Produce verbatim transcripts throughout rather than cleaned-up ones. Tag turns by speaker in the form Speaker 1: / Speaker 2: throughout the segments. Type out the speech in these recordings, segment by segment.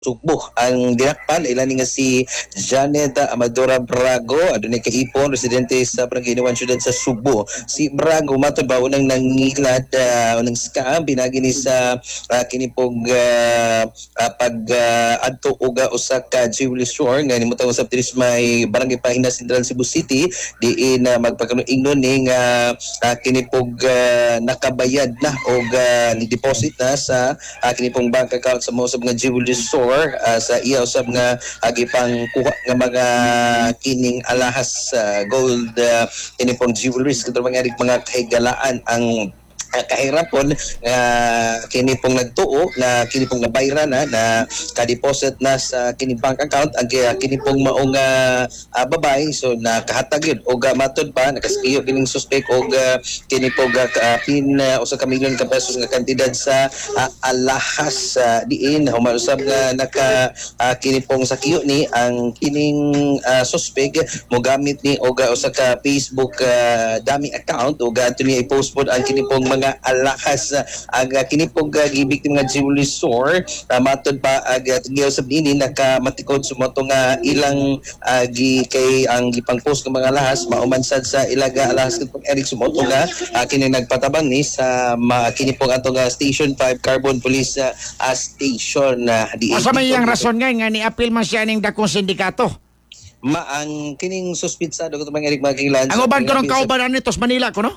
Speaker 1: Subo ang dinakpan ilan nga si Janet Amadora Brago adunay kaipon residente sa Barangay Iniwan Syudad sa Subo. Si Brago matod ba unang nangilad uh, unang scam pinagi ni sa uh, kini pog uh, uh, pag uh, adto og usa ka jewelry store nga nimutang usab diri sa may Barangay Pahina Central Cebu City diin uh, magpakanuingnon ning uh, uh, kini pog uh, nakabayad na og uh, ni deposit na sa uh, kini pong bank account sa most nga jewelry store Uh, sa iya usab nga agi pang kuha nga mga kining alahas uh, gold uh, kini pong jewelries kadto mga mga kahigalaan ang uh, kahirapon nga uh, kini pong nagtuo na kini pong nabayra na na ka-deposit na sa kini bank account ang uh, kini pong maong uh, uh, babay so nakahatag yun og uh, matod pa nakaskiyo kining suspect og uh, kini pong uh, pin uh, usa ka milyon ka pesos nga kantidad sa uh, alahas uh, diin humarusab nga naka uh, kini pong sakiyo ni ang kining uh, suspect mogamit ni og uh, usa ka Facebook uh, dummy account og uh, ato niya i-post pod ang kini pong mga alahas uh, ang uh, kini pong uh, gibik mga jewelry store uh, matod pa ag uh, usab nini nakamatikod sumoto nga ilang uh, gi kay ang gipang post ng mga alahas maumansad sa ilaga alahas kung Eric sumoto nga uh, kini nagpatabang ni sa ma, kini pong ato nga Station five Carbon Police uh, uh, Station uh, di
Speaker 2: asa may iyang rason nga nga ni-appeal man siya ning dakong sindikato
Speaker 1: ma ang kining suspitsado ko mga Eric Makilan
Speaker 2: ang uban ko ng kauban anitos Manila ko no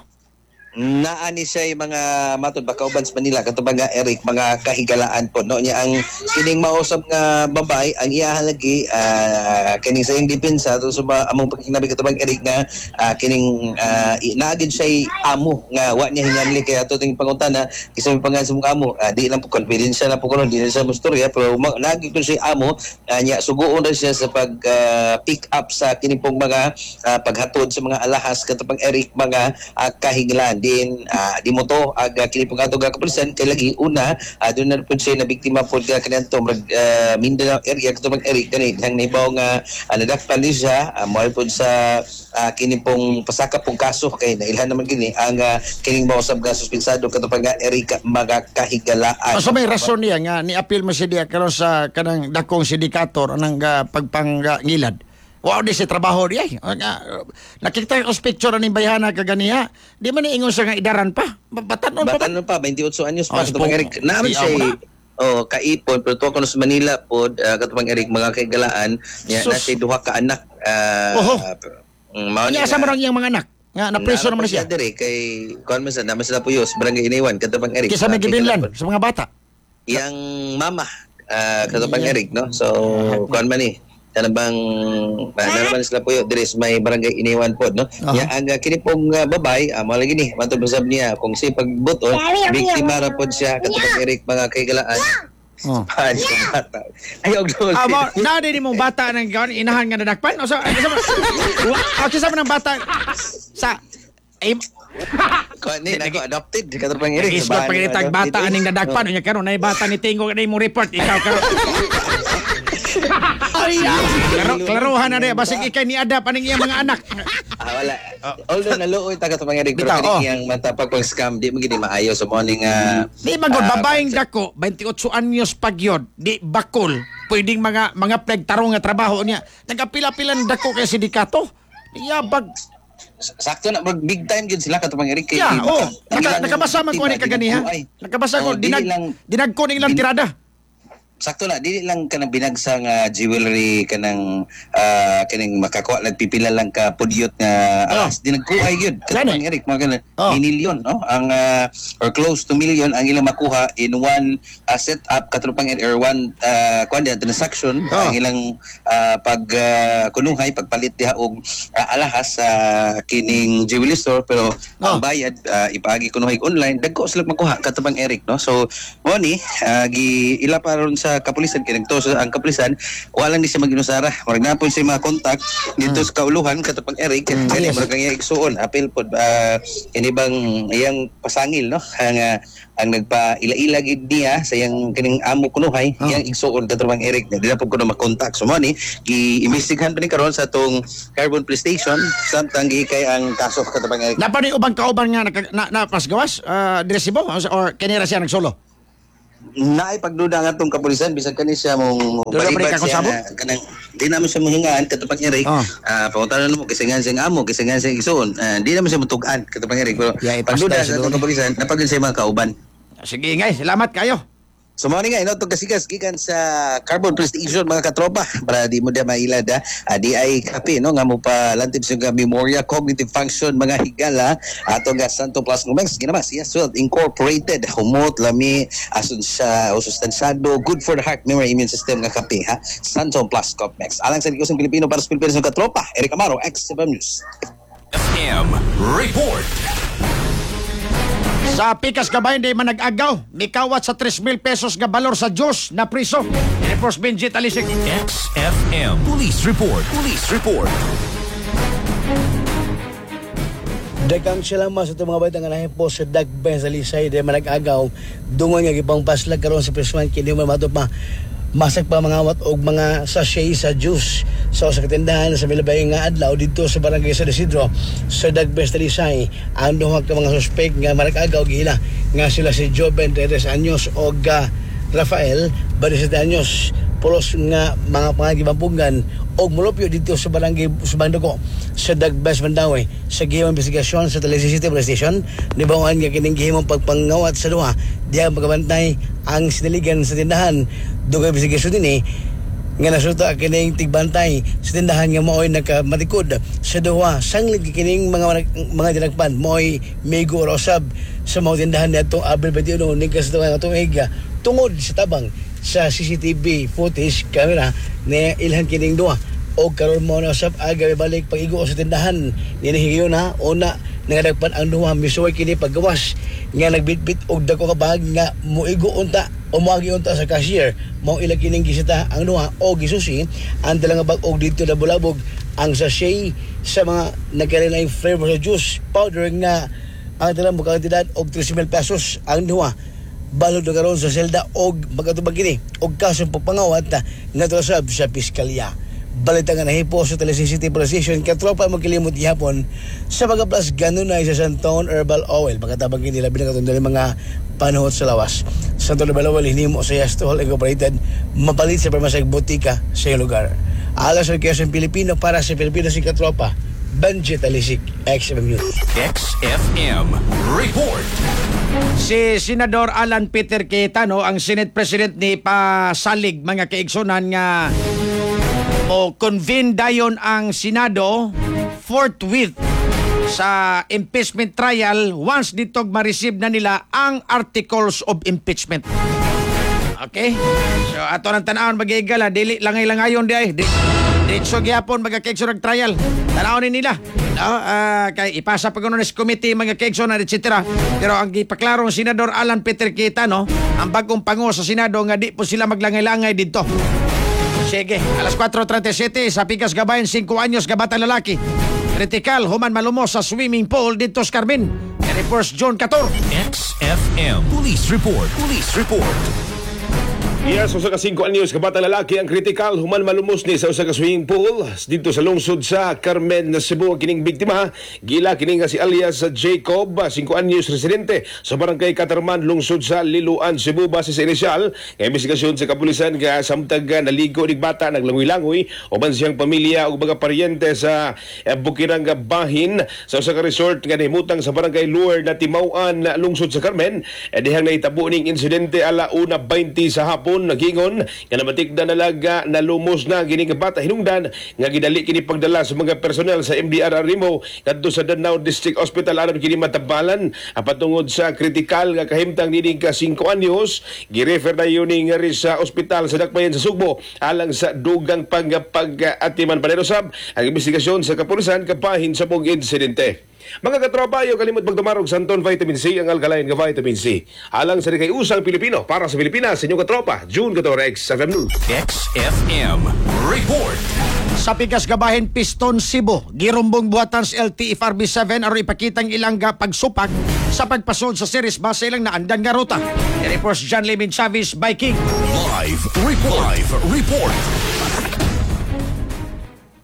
Speaker 1: naani siya yung mga matod ba kauban sa Manila katubang nga Eric mga kahigalaan po no niya ang kining mausap nga babay ang iya halagi uh, kining sa yung depensa to so ba among pagkinabi katubang Eric nga uh, kining uh, naagid siya amo nga wa niya hinganli kaya ato ting pangutana isa may pangalan sa amo uh, di lang po confidential na po kuno di na siya mustorya pero naagid ko siya amo uh, niya suguon na siya sa pag uh, pick up sa kining pong mga uh, paghatod sa mga alahas katubang Eric mga uh, kahigalaan din uh, di mo to aga kini pong ato kapulisan kay lagi una uh, doon na po siya na biktima po ka kanento uh, Mindanao area katong Eric kani hang naibaw nga uh, nadakpan ni siya uh, mo po sa uh, kini pong pasaka pong kaso kay nailhan naman kini ang uh, kining mausab nga suspensado katong nga Eric mga kahigalaan
Speaker 2: so may rason niya nga ni-appeal mo siya diya karon sa kanang dakong sindikator anang uh, pagpangilad wow, di si trabaho di ay. Nakita ko sa picture ni bayhana kaganiya. Di man ingon siya nga idaran pa. Batanon pa ba?
Speaker 1: Batanon pa, twenty-eight anyos pa.
Speaker 2: Oh,
Speaker 1: katubang Eric. Naman siya oh, kaipon, pero tuwa ko na sa Manila po, uh, katubang Eric, mga kaigalaan, niya, na siya duha ka anak. Uh,
Speaker 2: Oho.
Speaker 1: Uh,
Speaker 2: Niya asa marang iyang mga anak. Nga, na-preso naman siya.
Speaker 1: Dire, kay, kuhan man sa, naman sila po yun, sa Barangay Iniwan, katubang Eric.
Speaker 2: Kisa may gibinlan sa mga bata.
Speaker 1: Yang mama, uh, katubang Eric, no? So, kuhan man eh. Ano bang naman sila po yun dire sa may Barangay Iniwan po no uh-huh. Ya ang uh, kini pong uh, babay uh, mo lagi ni matod usab niya kung si pagbuto biktima ra pod siya katong Eric mga kaigalaan oh ay bata ay og dol
Speaker 2: ah na di mo bata nang gawon inahan nga nadakpan o sa okay sa nang bata sa ay
Speaker 1: ko ni nako adopted katong pang Eric
Speaker 2: is ko pagitag bata aning nadakpan unya karon nay bata ni Tingo ni mo report ikaw karon ay klaro klarohan na rin basig ikay ni Ada paning iyang mga anak
Speaker 1: ah wala although naluoy taga sa mga Eric pero
Speaker 2: oh.
Speaker 1: yang matapag pag scam di magini maayo sa morning nga uh,
Speaker 2: di magod uh, babaeng dako twenty-eight anyos pagyod di bakol pwedeng mga mga plegtarong nga trabaho niya nagapila-pilan dako kay sindikato yabag
Speaker 1: sakto na big time gyud sila katong Eric kay
Speaker 2: yeah, oh naka, nakabasa man ko ni kaganiha nakabasa ko dinag dinagko ning ilang tirada
Speaker 1: sakto na dili lang kanang binagsang uh, jewelry kanang uh, kaning makakuha nagpipila lang ka pudyot nga alas oh. Di nagkuhay gyud katong Eric mga kanang oh. Million no ang uh, or close to million ang ilang makuha in one uh, setup katong or one uh, kuan transaction oh. Ang ilang uh, pag uh, kunuhay pagpalit diha og uh, alahas sa uh, kining jewelry store pero oh. Ang bayad uh, ipaagi kunuhay online dagko sila makuha katong Eric no so mo ni uh, gi ila paron sa kapulisan kinagto sa ang kapulisan wala ni siya maginusara marag na po siya makontak dito sa kauluhan katapang Eric mm, kani yes. Marag nga igsuon apil pod uh, inibang iyang pasangil no ang uh, ang nagpa ila-ila gid niya sa iyang kining amo kunuhay oh. Iyang igsuon katapang Eric na dila po kuno makontak so mo ni gi-investigahan pa ni karon sa atong Carbon Police Station samtang gihikay ang kaso katapang Eric
Speaker 2: napani ubang kauban nga na, na, na pasgawas uh, diresibo or kanira siya nagsolo
Speaker 1: naay pagduda nga tong kapulisan bisag kani siya mong
Speaker 2: Duda ba ni
Speaker 1: balibad siya
Speaker 2: kakasabot?
Speaker 1: na kanang di naman siya mohingaan katapang Eric.
Speaker 2: Ah.
Speaker 1: Ah, panguntahan mo kisingan siyang amo, kisingan siyang igsoon. Ah, di naman siya mutugan katapang Eric. Pero
Speaker 2: Yeah, ipas
Speaker 1: pagduda
Speaker 2: tayo
Speaker 1: sa
Speaker 2: siguro.
Speaker 1: tong kapulisan napagin siya mga kauban.
Speaker 2: Sige ngay, salamat kayo.
Speaker 1: So mo nga ino tong kasigas gikan sa Carbon Police Station mga katropa para di mo da mailad ha. Ah, di ay kape no nga mo pa lantib sa Memoria Cognitive Function mga higala ato nga Santo Plus Gomex ginamas yes well incorporated humot lami asun sa usustansado good for the heart memory immune system nga kape ha. Santo Plus Gomex alang sa Digosong Pilipino para sa Pilipinas mga katropa Eric Amaro X seven News.
Speaker 3: F M Report.
Speaker 2: Sa Pikas Kabayan, di man nag-agaw. Mikawat sa tres mil pesos nga balor sa Diyos na priso. Report Benji Talisik.
Speaker 3: X F M Police Report. Police Report.
Speaker 4: Dagang sila mas ito mga baitang anahin po sa Dagben sa Lisay di man nag-agaw. Dungon nga gipang paslag karon sa prisuan kini man matop ma masak pa mga wat og mga sachet sa juice sa so, sa katindahan sa milabay nga adlaw dito sa barangay San Isidro sa Dagben sa Lisay. Ang duha ka mga suspect nga manag-agaw gila nga sila si Joven Teres Anyos og uh, Rafael Barisita Anyos pulos nga mga pangagibampungan og mulupyo dito sa barangay sa Banduko sa Dagbes Mandawi sa gihimong investigasyon sa Tele C C T V police station nibawan nga kining gihimong pagpangawat sa duha diha magabantay ang sinaligan sa tindahan dugay investigasyon dinhi nga nasuta kining tigbantay sa tindahan nga maoy nakamatikod sa duha sanglit kining mga mga dinagpan maoy Mego Rosab sa mga tindahan nito Abril twenty-one ning kasatuan nga tuig tungod sa tabang sa C C T V footage camera na ilhan kining duha o karon mo na sab aga balik pag-igo sa tindahan ninihiyo na una nangadagpan ang duha misuway kini paggawas nga nagbitbit og dako ka bag nga muigo unta o moagi unta sa cashier mao ila kining gisita ang duha o gisusi ang dala nga bag og dito na bulabog ang sachet sa mga nagkalain flavor sa juice powder nga ang dala mo kantidad og tres mil pesos ang duha balod na karon sa selda og magatubag kini og kasong pagpangawat nga trasab sa piskalya. Balita nga nahipo sa Tele C C T V police station katropa magkilimot gihapon sa mga plus ganunay sa Santon Herbal Oil magatabang kini labi na katong mga panahon sa lawas. Santon Herbal Oil hinimo sa Yastol Incorporated mapalit sa permasag botika sa iyong lugar. Alas sa Quezon Pilipino para sa Pilipino si katropa Benji Talisik X M News.
Speaker 3: X F M Report.
Speaker 2: Si Senador Alan Peter Cayetano, ang Senate President ni pasalig mga kaigsunan nga o convene dayon ang Senado forthwith sa impeachment trial once ditog ma-receive na nila ang articles of impeachment. Okay? So ato nang tan-awon mag-igala dili langay-langayon di ay. Di, Diretso gyapon mga kaigsunan trial. Tanawon ni nila. No? Uh, kay ipasa pa kuno sa committee mga kaigsunan et cetera. Pero ang gipaklarong Senador Alan Peter Cayetano, ang bagong pangulo sa Senado nga di po sila maglangay-langay dito. Sige, alas four thirty-seven sa Pikas Gabayan, five anyos gabatang lalaki. Critical, human malumos sa swimming pool dito sa Carmen. Reports John Cator.
Speaker 3: X F M Police Report. Police Report.
Speaker 5: Yes, usa ka singko anyos kabatang lalaki ang kritikal human malumos ni sa usa ka swimming pool dito sa lungsod sa Carmen, Cebu. Kining biktima gila kining nga si alias Jacob, singko anyos residente sa barangay Katarman, lungsod sa Liloan, Cebu. Base sa inisyal nga investigasyon sa kapulisan nga samtag naligo ning bata naglangoy-langoy uban siyang pamilya ug mga paryente sa eh, Bukirang bahin sa usa ka resort nga nahimutang sa barangay Luar na Timauan, lungsod sa Carmen. Eh, dihang nahitabo ning insidente ala una twenty sa hapon nagingon nga namatikda na laga na lumos na gining bata hinungdan nga gidali kini pagdala sa mga personel sa M D R Arimo kadto sa Danao District Hospital aron kini matabalan patungod sa kritikal nga kahimtang nining ka five anyos girefer na yun nga rin sa ospital sa Dakbayan sa Sugbo alang sa dugang pagpag-atiman panerosab ang investigasyon sa kapulisan kapahin sa pong insidente. Mga katropa, yung kalimot magtumarog Santon Vitamin C, ang alkaline nga Vitamin C. Alang sa kay usang Pilipino, para sa Pilipinas, inyong katropa, June Cator, X F M News.
Speaker 3: X F M Report.
Speaker 2: Sa Pikas Gabahin, Piston Cebu, girumbong buhatan sa L T F R B seven aron ipakitang ilang ga pagsupak sa pagpasod sa series base ilang naandan nga ruta. Reports John Lemon Chavez, Viking.
Speaker 3: Live Report. Live Report.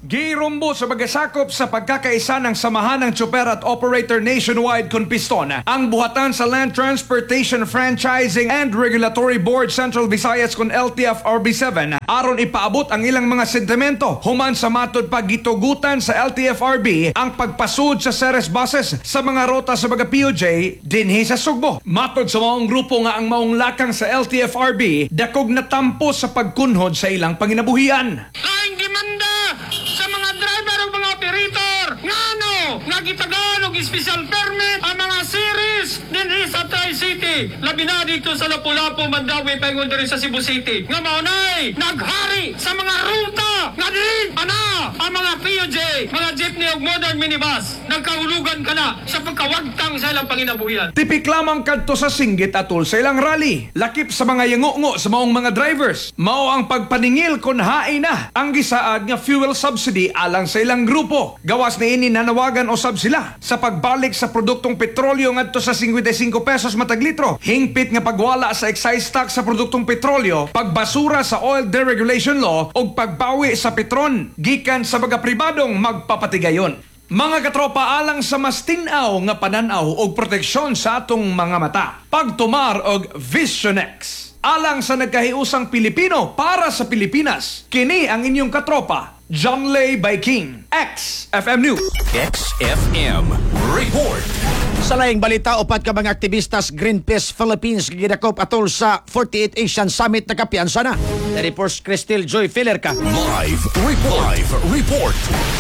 Speaker 6: Girumbo sa pagasakop sa pagkakaisa ng samahan ng tsuper at operator nationwide kon piston ang buhatan sa Land Transportation Franchising and Regulatory Board Central Visayas kon L T F R B seven aron ipaabot ang ilang mga sentimento human sa matod pagitugutan sa L T F R B ang pagpasud sa Ceres buses sa mga rota sa mga P O J dinhi sa Sugbo. Matod sa maong grupo nga ang maong lakang sa L T F R B dakog na tampo sa pagkunhod sa ilang panginabuhian.
Speaker 7: Laing demanda sa mga driver o mga operator ngano nga gitagaan og special permit ang mga series dinhi sa Tri-City labi na dito sa Lapu-Lapu, Mandawi, paingon diri sa Cebu City nga maunay naghari sa mga ruta nga din ana ang mga P O J, mga jeepney ug modern minibus nagkahulugan kana sa pagkawagtang sa ilang panginabuhian.
Speaker 6: Tipik lamang kadto sa singgit atol sa ilang rally. Lakip sa mga yango-ngo sa maong mga drivers. Mao ang pagpaningil kun hain na ang gisaad nga fuel subsidy alang sa ilang grupo. Gawas ni ini nanawagan usab sila sa pagbalik sa produktong petrolyo ngadto sa fifty-five pesos matag litro. Hingpit nga pagwala sa excise tax sa produktong petrolyo, pagbasura sa oil deregulation law ug pagbawi sa petron gikan sa mga pribadong magpapatigayon. Mga katropa, alang sa mas tinaw nga pananaw og proteksyon sa atong mga mata, pagtumar og Visionex. Alang sa nagkahiusang Pilipino para sa Pilipinas, kini ang inyong katropa, John Lay by King, X F M News.
Speaker 3: X F M Report.
Speaker 2: Sa laing balita, upat ka mga aktivistas Greenpeace Philippines gidakop atol sa forty-eighth Asian Summit na kapiyansa na. The reports Cristel Joy Filerca.
Speaker 3: Live report. Live report.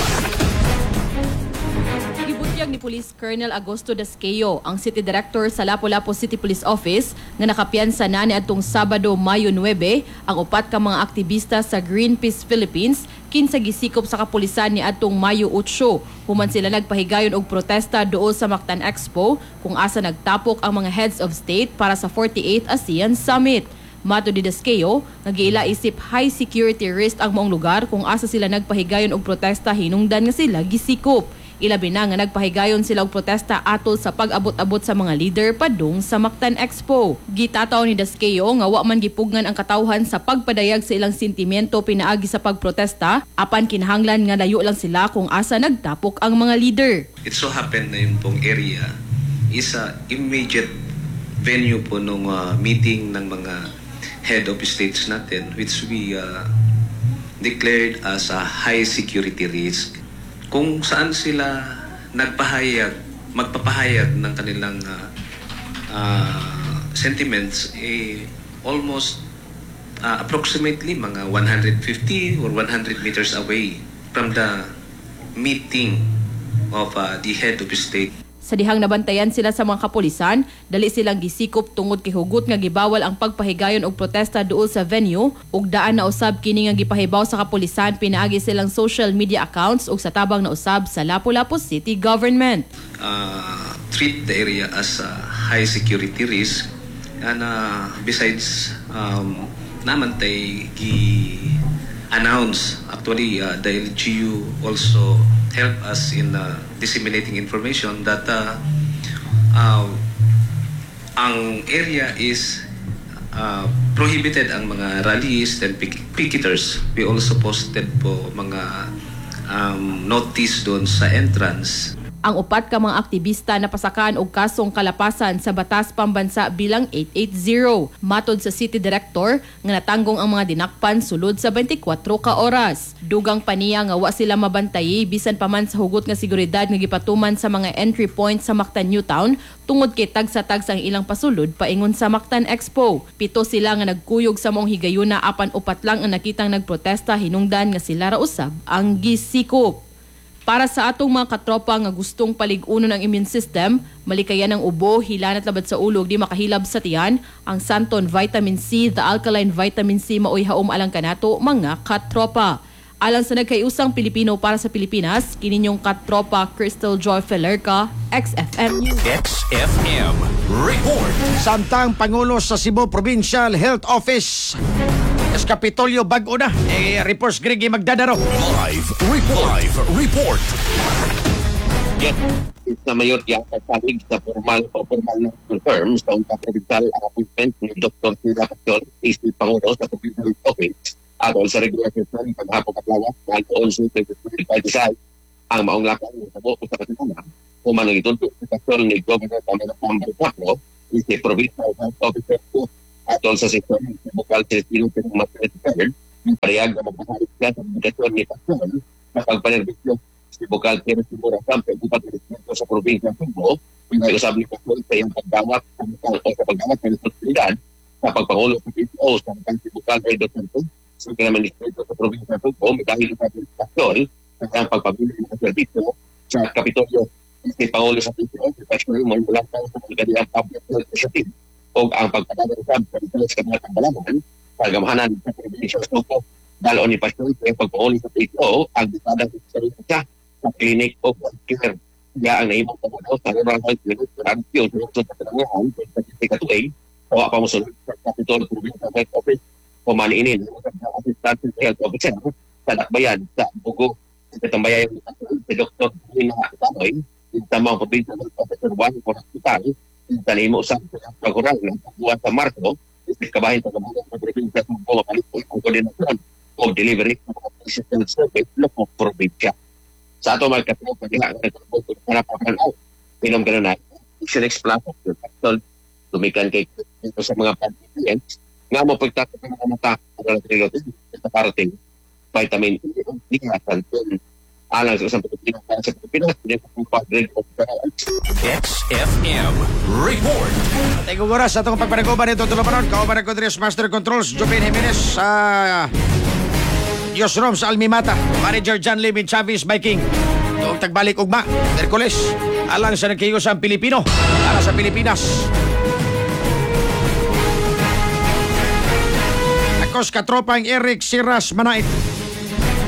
Speaker 8: Gibutyag ni Police Colonel Agosto Dasqueo, ang City Director sa Lapu-Lapu City Police Office, nga nakapiyansa na ni atong Sabado, Mayo nine, ang upat ka mga aktivista sa Greenpeace Philippines kinsa gisikop sa kapulisan ni atong Mayo eight. Human sila nagpahigayon og protesta duol sa Mactan Expo kung asa nagtapok ang mga heads of state para sa forty-eighth ASEAN Summit. Mato di Dasqueo, nagiila isip high security risk ang maong lugar kung asa sila nagpahigayon og protesta hinungdan nga sila gisikop. Ilabi na nga nagpahigayon sila og protesta atol sa pag-abot-abot sa mga leader padung sa Mactan Expo. Gitataw ni Dasqueo nga wa man gipugnan ang katawhan sa pagpadayag sa ilang sentimento pinaagi sa pagprotesta, apan kinahanglan nga layo lang sila kung asa nagtapok ang mga leader.
Speaker 9: It so happened na yung pong area is a immediate venue po nung uh, meeting ng mga head of states natin, which we uh, declared as a high security risk. Kung saan sila nagpahayag, magpapahayag ng kanilang uh, uh, sentiments, eh, almost uh, approximately mga one hundred fifty or one hundred meters away from the meeting of uh, the head of state.
Speaker 8: Sa dihang nabantayan sila sa mga kapulisan, dali silang gisikop tungod kay hugot nga gibawal ang pagpahigayon og protesta duol sa venue ug daan na usab kini nga gipahibaw sa kapulisan pinaagi silang social media accounts ug sa tabang na usab sa Lapu-Lapu City Government.
Speaker 9: Uh, treat the area as a high security risk and uh, besides um, naman tay gi-announce actually uh, the L G U also help us in uh, disseminating information that uh, uh, ang area is uh, prohibited ang mga rallies and pick- picketers. We also posted po mga um, notice doon sa entrance.
Speaker 8: Ang upat ka mga aktivista na pasakan og kasong kalapasan sa Batas Pambansa bilang eight eighty. Matod sa City Director nga natanggong ang mga dinakpan sulod sa twenty-four ka oras. Dugang paniya nga wa sila mabantayi bisan pa man sa hugot nga seguridad nga gipatuman sa mga entry points sa Mactan Newtown tungod kay tag sa tag sang ilang pasulod paingon sa Mactan Expo. Pito sila nga nagkuyog sa maong higayuna apan upat lang ang nakitang nagprotesta hinungdan nga sila ra usab ang gisikop. Para sa atong mga katropa nga gustong palig-unon ang immune system, malikayan ang ubo, hilanat labat sa ulog, di makahilab sa tiyan, ang Santon Vitamin C, the Alkaline Vitamin C maoy haom alang kanato mga katropa. Alang sa nagkaiusang Pilipino para sa Pilipinas, kininyong katropa Cristel Joy Filerca, X F M News.
Speaker 3: X F M Report.
Speaker 2: Samtang Pangulo sa Cebu Provincial Health Office, Kapitolyo bag-o na. Eh, reports Gregi Magdadaro.
Speaker 3: Live report. Live report.
Speaker 10: Yes, na mayor yan at salig sa formal o formal na confirm sa unang provincial appointment ni Doctor Sila Pastor, A C Pangulo sa Provincial Office Atol sa regulasyon paghapon katlawas alcohol sa twenty twenty-five ang maong lakang sa buko sa kasinana humanang ituntut sa kasyon ni Governor Pamela Number four isi Provincial Health Officer ko atol sa sektor ng bukal Filipino ng maternity yung parehag na magpapahalik siya sa indikasyon ni kasyon sa pagpanerbisyo si bukal Kira Simura Sampe upat na sa probinsya ng Sumbo yung may usab ni kasyon sa iyong pagdawat o sa pagdawat ng responsibilidad sa pagpangulo sa P C O sa mga si bukal Edo Santos sa kinamanisтрito sa probinsya ng Sumbo may dahil sa kasyon sa pagpabili ng serbisyo sa Kapitolyo si Pangulo sa P C O sa kasyon mo mula sa pagkadiang public health initiative o ang pagpadala sa Kapitolyo sa mga tambalaman sa gamahanan sa probinsya ng Sumbo dalo ni Pastor sa pagpangulo sa P C O ang bisada sa siya sa clinic o care kaya ang naimong pagkakaw sa rural health clinic sa radio sa katanungan sa Katuig o pa mo sa Kapitolyo Provincial Health Office o maniinin sa Assistant Health Officer sa Dakbayan sa Bugo sa tambayan si Doktor Hina Tanoy yung tamang probinsya ng Professor Juan for Hospital yung tanimo sa pagkural ng pagbuwan sa Marco yung kabahin sa kabahin sa probinsya ng Bugo Palipol ang koordinasyon o delivery ng mga assistant service ng probinsya. Sa ato mga katulog pagdiha ng nagkakot para papanaw pinom ka na na X Plus yung actual tumikan kay ito sa mga patients nga mo pagtatapos ng mga mata ang relative sa parating vitamin E at santon alang sa isang Pilipinas sa Pilipinas hindi po padre
Speaker 3: X F M Report.
Speaker 2: Tingong oras sa itong pagpanagoban nito tulupanon. Kauban ng Control's Master Controls, Jopin Jimenez sa Dios Rom sa Almimata. Manager John Levin Chavez, Viking. Doong tagbalik ugma, Hercules. Alang sa nagkiyos ang Pilipino para sa Pilipinas. Akos katropang Eric Siras Manait.